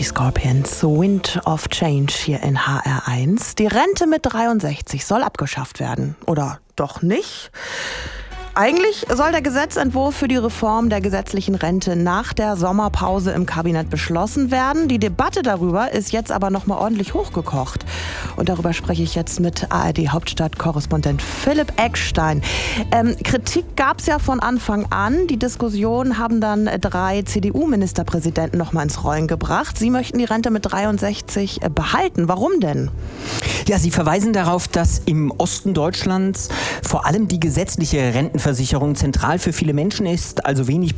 Die Scorpions, Wind of Change hier in HR1. Die Rente mit 63 soll abgeschafft werden. Oder doch nicht? Eigentlich soll der Gesetzentwurf für die Reform der gesetzlichen Rente nach der Sommerpause im Kabinett beschlossen werden. Die Debatte darüber ist jetzt aber noch mal ordentlich hochgekocht. Und darüber spreche ich jetzt mit ARD-Hauptstadt-Korrespondent Philipp Eckstein. Kritik gab es ja von Anfang an. Die Diskussion haben dann 3 CDU-Ministerpräsidenten noch mal ins Rollen gebracht. Sie möchten die Rente mit 63 behalten. Warum denn? Ja, sie verweisen darauf, dass im Osten Deutschlands vor allem die gesetzliche Rentenversicherung zentral für viele Menschen ist, also wenig